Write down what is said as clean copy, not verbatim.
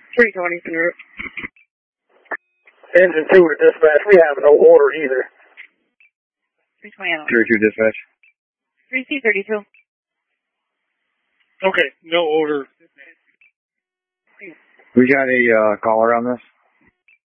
320 through. Engine 2 to dispatch. We have no order either. 320 on. 32 dispatch. 3C32. Okay, no order. We got a caller on this.